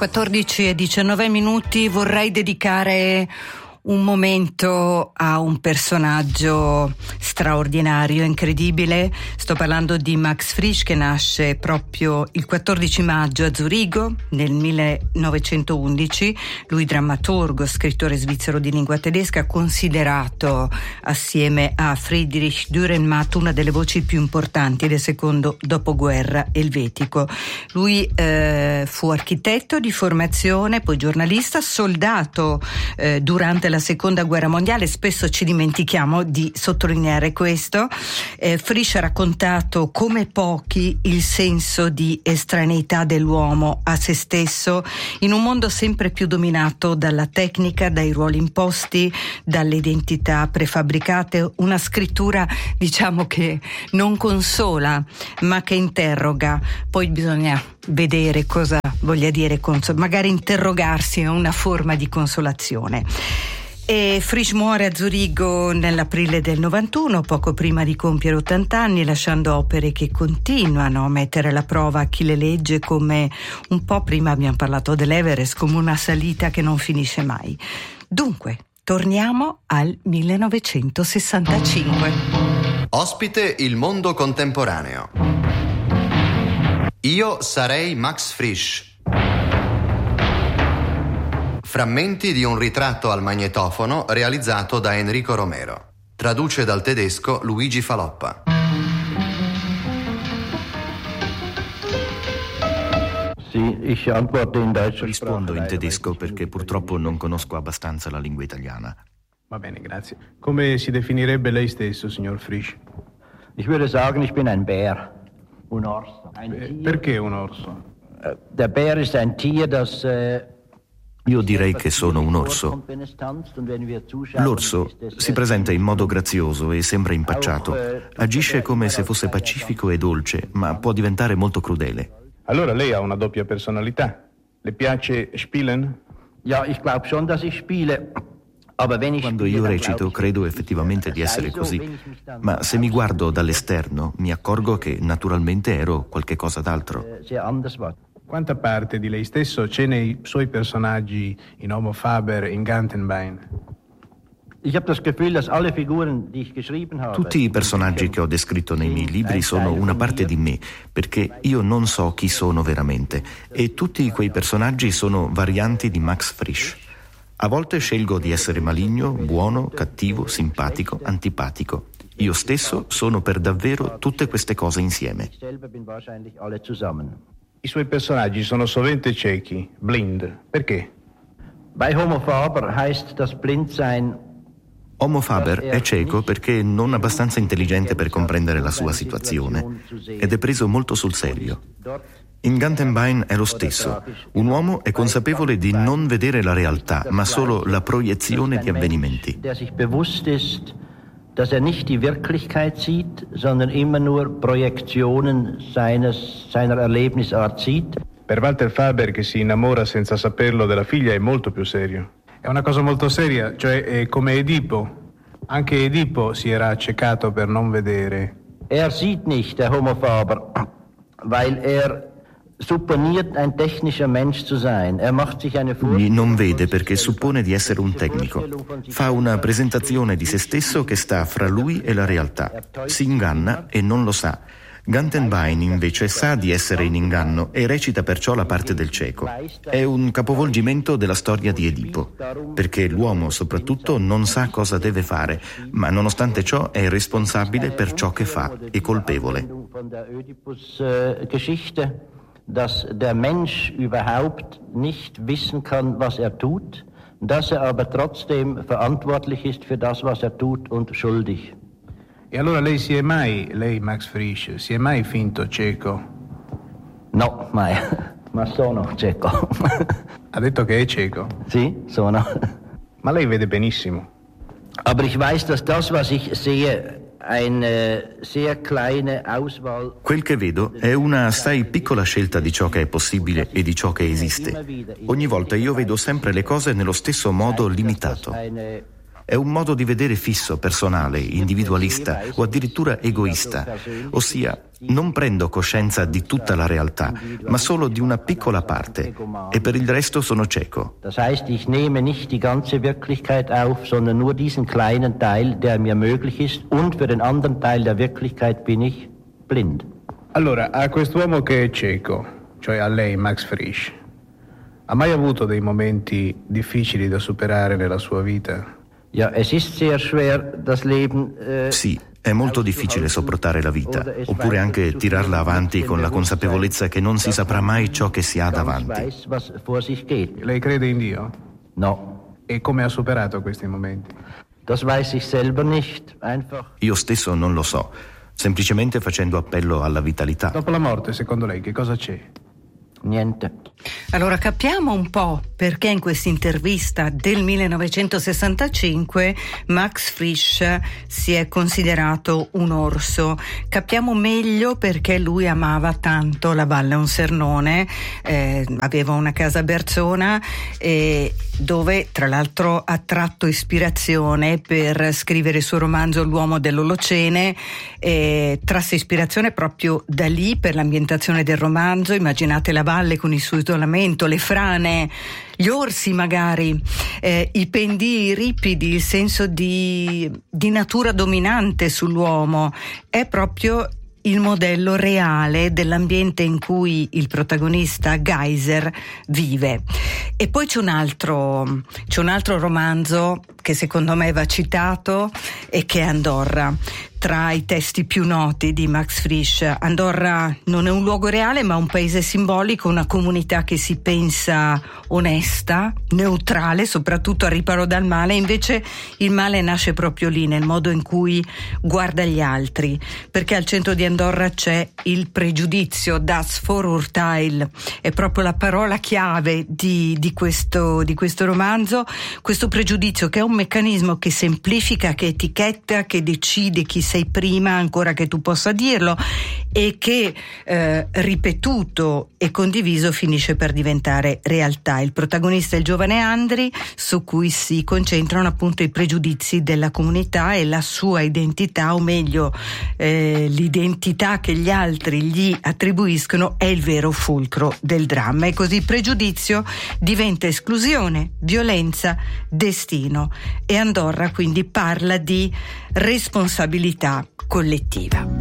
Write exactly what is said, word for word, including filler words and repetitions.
quattordici e diciannove minuti, vorrei dedicare un momento a un personaggio straordinario, incredibile. Sto parlando di Max Frisch, che nasce proprio il quattordici maggio a Zurigo nel millenovecentoundici. Lui drammaturgo, scrittore svizzero di lingua tedesca, considerato assieme a Friedrich Dürrenmatt una delle voci più importanti del secondo dopoguerra elvetico. Lui eh, fu architetto di formazione, poi giornalista, soldato eh, durante la seconda guerra mondiale. Spesso ci dimentichiamo di sottolineare questo. eh, Frisch ha raccontato come pochi il senso di estraneità dell'uomo a se stesso in un mondo sempre più dominato dalla tecnica, dai ruoli imposti, dalle identità prefabbricate. Una scrittura, diciamo, che non consola ma che interroga. Poi bisogna vedere cosa voglia dire consol- magari interrogarsi è una forma di consolazione. E Frisch muore a Zurigo nell'aprile del novantuno, poco prima di compiere ottanta anni, lasciando opere che continuano a mettere alla prova chi le legge, come un po' prima abbiamo parlato dell'Everest, come una salita che non finisce mai. Dunque, torniamo al millenovecentosessantacinque. Ospite Il mondo contemporaneo. Io sarei Max Frisch. Frammenti di un ritratto al magnetofono realizzato da Enrico Romero. Traduce dal tedesco Luigi Faloppa. Rispondo in tedesco perché purtroppo non conosco abbastanza la lingua italiana. Va bene, grazie. Come si definirebbe lei stesso, signor Frisch? Ich würde sagen, ich bin ein Bär, un orso. Ein Eh, Tier. perché un orso? Äh, Der Bär ist ein Tier, das äh, Io direi che sono un orso. L'orso si presenta in modo grazioso e sembra impacciato. Agisce come se fosse pacifico e dolce, ma può diventare molto crudele. Allora lei ha una doppia personalità. Le piace spielen? Ja, ich glaube schon, dass ich spiele. Aber wenn ich Quando spiele, io dann recito glaub ich, credo effettivamente di essere sei so, così, wenn ich mich dann ma se mi guardo dall'esterno mi accorgo che naturalmente ero qualche cosa d'altro. äh, sehr anders war. Quanta parte di lei stesso c'è nei suoi personaggi in Homo Faber e in Gantenbein? Ich habe das Gefühl, dass alle Figuren, die ich geschrieben habe, Tutti i personaggi che ho descritto nei miei libri sono una parte di me, perché io non so chi sono veramente, e tutti quei personaggi sono varianti di Max Frisch. A volte scelgo di essere maligno, buono, cattivo, simpatico, antipatico. Io stesso sono per davvero tutte queste cose insieme. ich selber bin wahrscheinlich alle zusammen. I suoi personaggi sono sovente ciechi, blind. Perché? Bei Homo Faber heißt das Blindsein. Homo Faber è cieco perché non abbastanza intelligente per comprendere la sua situazione ed è preso molto sul serio. In Gantenbein è lo stesso. Un uomo è consapevole di non vedere la realtà, ma solo la proiezione di avvenimenti. Der sich bewusst ist, dass er nicht die Wirklichkeit sieht, sondern immer nur Projektionen seines, seiner Erlebnisart sieht. Per Walter Faber, che si innamora senza saperlo della figlia, è molto più serio. È una cosa molto seria, cioè è come Edipo. Anche Edipo si era accecato per non vedere. Er sieht nicht, der Homo Faber, weil er supponiert, ein technischer Mensch zu sein. Er macht sich eine Lui non vede perché suppone di essere un tecnico. Fa una presentazione di se stesso che sta fra lui e la realtà. Si inganna e non lo sa. Gantenbein invece sa di essere in inganno e recita perciò la parte del cieco. È un capovolgimento della storia di Edipo, perché l'uomo soprattutto non sa cosa deve fare, ma nonostante ciò è responsabile per ciò che fa e colpevole. Dass der Mensch überhaupt nicht wissen kann, was er tut, dass er aber trotzdem verantwortlich ist für das, was er tut und schuldig. E allora lei si è mai, lei Max Frisch, si è mai finto cieco? No, mai. Ma sono cieco. Ha detto che è cieco? Sì, sono. Ma lei vede benissimo. Aber ich weiß, dass das, was ich sehe, eine sehr kleine Auswahl. Quel che vedo è una assai piccola scelta di ciò che è possibile e di ciò che esiste. Ogni volta io vedo sempre le cose nello stesso modo limitato. È un modo di vedere fisso, personale, individualista o addirittura egoista, ossia non prendo coscienza di tutta la realtà, ma solo di una piccola parte, e per il resto sono cieco. Das heißt, ich nehme nicht die ganze Wirklichkeit auf, sondern nur diesen kleinen Teil, der mir möglich ist, und für den anderen Teil der Wirklichkeit bin ich blind. Allora, a quest'uomo che è cieco, cioè a lei, Max Frisch, ha mai avuto dei momenti difficili da superare nella sua vita? Ja, es ist sehr schwer, das Leben. Äh, sì, è molto difficile sopportare la vita, oppure anche tirarla avanti con la consapevolezza che non si saprà mai ciò che si ha davanti. Lei crede in Dio? No. E come ha superato questi momenti? Das weiß ich selber nicht. Einfach. Io stesso non lo so, semplicemente facendo appello alla vitalità. Dopo la morte, secondo lei, che cosa c'è? Niente. Allora capiamo un po' perché in questa intervista del millenovecentosessantacinque Max Frisch si è considerato un orso. Capiamo meglio perché lui amava tanto la Valle Onsernone, eh, aveva una casa a Berzona, eh, dove tra l'altro ha tratto ispirazione per scrivere il suo romanzo L'uomo dell'Olocene, eh, trasse ispirazione proprio da lì per l'ambientazione del romanzo. Immaginate la valle con il suo isolamento, le frane, gli orsi magari, eh, i pendii ripidi, il senso di, di natura dominante sull'uomo. È proprio il modello reale dell'ambiente in cui il protagonista Geyser vive. E poi c'è un altro, c'è un altro romanzo che secondo me va citato e che è Andorra. Tra i testi più noti di Max Frisch, Andorra non è un luogo reale ma un paese simbolico, una comunità che si pensa onesta, neutrale, soprattutto al riparo dal male. Invece il male nasce proprio lì, nel modo in cui guarda gli altri, perché al centro di Andorra c'è il pregiudizio, das Vorurteil, è proprio la parola chiave di, di, questo, di questo romanzo, questo pregiudizio che è un meccanismo che semplifica, che etichetta, che decide chi sei prima ancora che tu possa dirlo, e che eh, ripetuto e condiviso finisce per diventare realtà. Il protagonista è il giovane Andri, su cui si concentrano appunto i pregiudizi della comunità e la sua identità, o meglio eh, l'identità che gli altri gli attribuiscono è il vero fulcro del dramma, e così pregiudizio diventa esclusione, violenza, destino, e Andorra quindi parla di responsabilità collettiva.